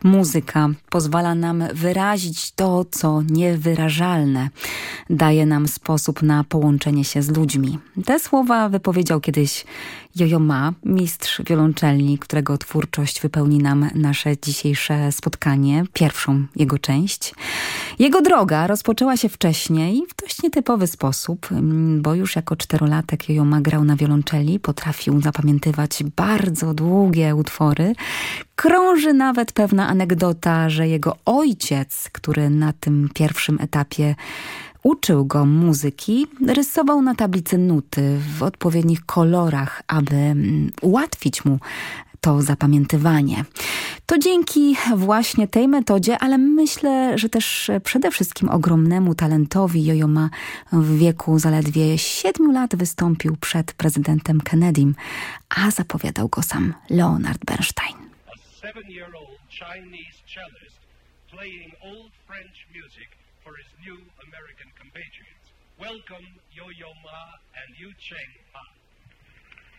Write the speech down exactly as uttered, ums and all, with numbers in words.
Muzyka pozwala nam wyrazić to, co niewyrażalne. Daje nam sposób na połączenie się z ludźmi. Te słowa wypowiedział kiedyś Yo-Yo Ma, mistrz wiolonczelni, którego twórczość wypełni nam nasze dzisiejsze spotkanie, pierwszą jego część. Jego droga rozpoczęła się wcześniej w dość nietypowy sposób, bo już jako czterolatek Yo-Yo Ma grał na wiolonczeli, potrafił zapamiętywać bardzo długie utwory. Krąży nawet pewna anegdota, że jego ojciec, który na tym pierwszym etapie uczył go muzyki, rysował na tablicy nuty w odpowiednich kolorach, aby ułatwić mu to zapamiętywanie. To dzięki właśnie tej metodzie, ale myślę, że też przede wszystkim ogromnemu talentowi Yo-Yo Ma w wieku zaledwie siedmiu lat wystąpił przed prezydentem Kennedym, a zapowiadał go sam Leonard Bernstein. A seven-year-old Chinese cellist playing old French music for his new American compatriots. Welcome Yo-Yo Ma and Yu Cheng Ma.